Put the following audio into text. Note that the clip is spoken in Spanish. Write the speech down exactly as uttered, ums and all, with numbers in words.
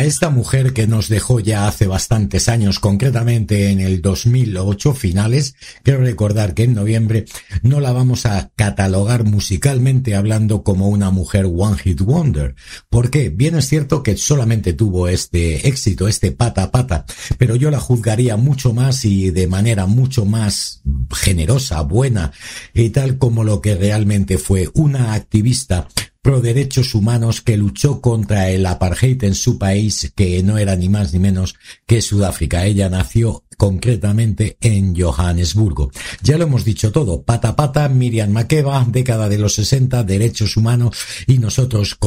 esta mujer que nos dejó ya hace bastantes años, concretamente en el dos mil ocho finales, quiero recordar que en noviembre no la vamos a catalogar musicalmente hablando como una mujer One Hit Wonder. ¿Por qué? Bien es cierto que solamente tuvo este éxito, este pata pata, pero yo la juzgaría mucho más y de manera mucho más generosa, buena y tal como lo que realmente fue una activista pro derechos humanos que luchó contra el apartheid en su país, que no era ni más ni menos que Sudáfrica. Ella nació concretamente en Johannesburgo. Ya lo hemos dicho todo, pata pata, Miriam Makeba, década de los sesenta, derechos humanos, y nosotros